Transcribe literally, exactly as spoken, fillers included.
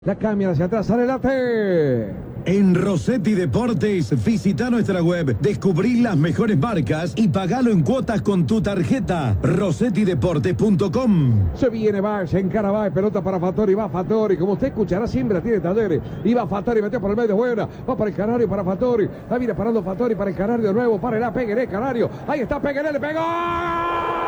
La cambia hacia atrás, sale la T. En Rossetti Deportes, visita nuestra web, descubrí las mejores marcas y pagalo en cuotas con tu tarjeta. rossetti deportes punto com. Se viene, va, se encara, va, pelota para Fattori, va Fattori, como usted escuchará, siempre la tiene Talleres. Y va Fattori, metió por el medio, buena, va para el Canario, para Fattori. Ahí viene parando Fattori para el Canario de nuevo, para el Pegueré, Canario. Ahí está Pegueré, le pegó.